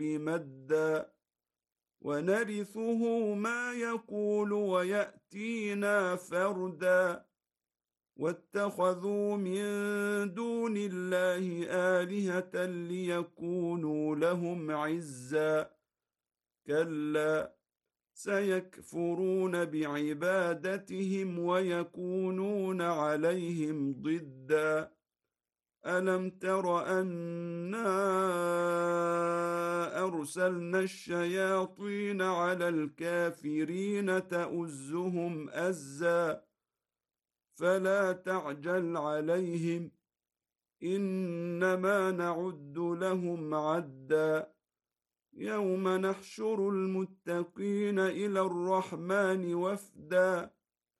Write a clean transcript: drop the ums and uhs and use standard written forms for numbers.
مدا ونرثه ما يقول ويأتينا فردا واتخذوا من دون الله آلهة ليكونوا لهم عزا كلا سيكفرون بعبادتهم ويكونون عليهم ضدا ألم تر أنا أرسلنا الشياطين على الكافرين تؤزهم أزا فلا تعجل عليهم إنما نعد لهم عدا يوم نحشر المتقين إلى الرحمن وفدا